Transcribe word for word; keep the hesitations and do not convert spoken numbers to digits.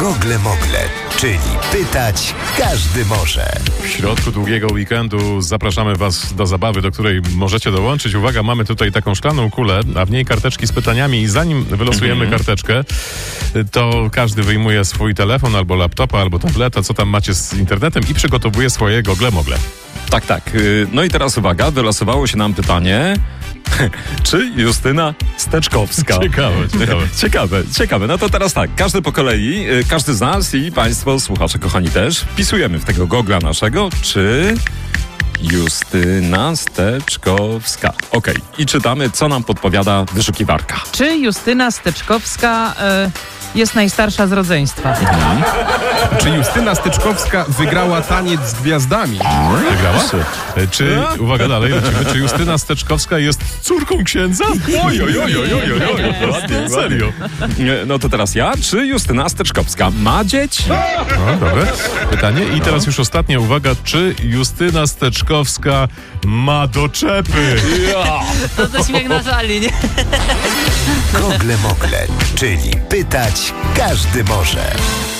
Gogle Mogle, czyli pytać każdy może. W środku długiego weekendu zapraszamy Was do zabawy, do której możecie dołączyć. Uwaga, mamy tutaj taką szklaną kulę, a w niej karteczki z pytaniami i zanim wylosujemy mm-hmm. karteczkę, to każdy wyjmuje swój telefon albo laptopa, albo tableta, co tam macie z internetem i przygotowuje swoje Gogle Mogle. Tak, tak. No i teraz uwaga, wylosowało się nam pytanie... Czy Justyna Steczkowska? Ciekawe, ciekawe. ciekawe, ciekawe. No to teraz tak, każdy po kolei, każdy z nas i Państwo, słuchacze kochani też, wpisujemy w tego gogla naszego, czy Justyna Steczkowska. Okej, okay. I czytamy, co nam podpowiada wyszukiwarka. Czy Justyna Steczkowska y, jest najstarsza z rodzeństwa? Mhm. Czy Justyna Steczkowska wygrała taniec z gwiazdami? Wygrała? Czy, uwaga dalej, lecimy, czy Justyna Steczkowska jest córką księdza? Oj, oj, oj, oj, oj, oj, ładnie, serio. No to teraz ja, czy Justyna Steczkowska ma dzieci? No, dobre pytanie. I teraz już ostatnia uwaga, czy Justyna Steczkowska ma doczepy? To to śmiech na żali, nie? Gogle Mogle, czyli pytać każdy może.